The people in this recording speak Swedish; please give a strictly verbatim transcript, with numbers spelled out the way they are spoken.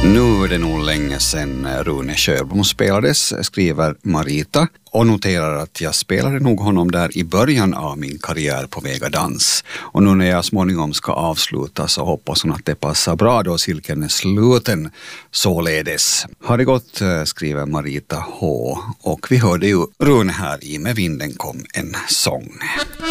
Nu är det nog länge sedan Rune Sjöblom spelades, skriver Marita, och noterar att jag spelade nog honom där i början av min karriär på Vega Dans. Och nu när jag småningom ska avsluta så hoppas hon att det passar bra då cirkeln är sluten således. Har det gått, skriver Marita H. Och vi hörde ju Rune här i Med vinden kom en sång.